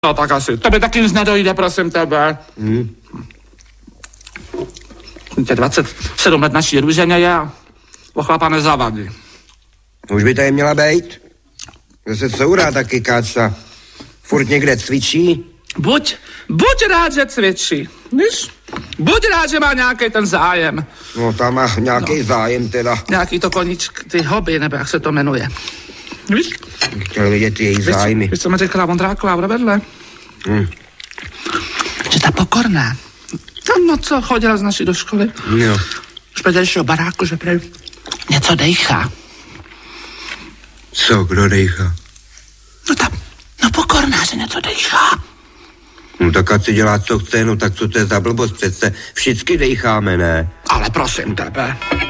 No tak asi. Tebe taky nic nedojde, prosím tebe. 27 let naší růženě je a o chlapa nezavadí. Už by tady měla bejt. Zase courá taky káca. Furt někde cvičí. Buď rád, že cvičí. Víš? Buď rád, že má nějaký ten zájem. No, tam má nějaký zájem teda. Nějaký to koníčk, ty hobby, nebo jak se to jmenuje. Víš? Chtěl vidět její zájmy. Víš, co mi řekla Vondráková vedle? Že ta Pokorná, tam no co, chodila z naší do školy. Jo. Už vedlejšího baráku, že prej něco dejchá. Co, kdo dejchá? No Pokorná, že něco dejchá. No tak ať si dělá, co chce, no tak co to je za blbost přece. Všichni dejcháme, ne? Ale prosím tebe.